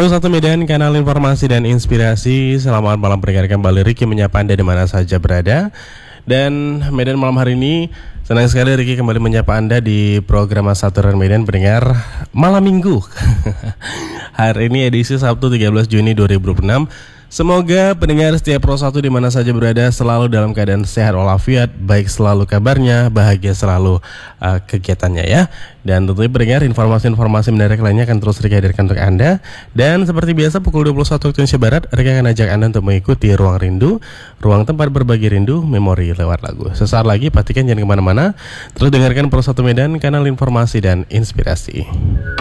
101 Medan, kanal informasi dan inspirasi. Selamat malam pendengar, kembali Ricky menyapa Anda di mana saja berada. Dan Medan malam hari ini senang sekali Ricky kembali menyapa Anda di program Saturan Medan pendengar malam minggu. Hari ini edisi Sabtu 13 Juni 2026. Semoga pendengar setiap Pro 1 di mana saja berada selalu dalam keadaan sehat walafiat, baik selalu kabarnya, bahagia selalu kegiatannya ya. Dan tentunya pendengar informasi-informasi menarik lainnya akan terus Rika hadirkan untuk Anda. Dan seperti biasa pukul 21 waktu Indonesia Barat, Rika akan ajak Anda untuk mengikuti Ruang Rindu, ruang tempat berbagi rindu, memori lewat lagu. Sesaat lagi pastikan jangan kemana-mana, terus dengarkan Pro 1 Medan, kanal informasi dan inspirasi.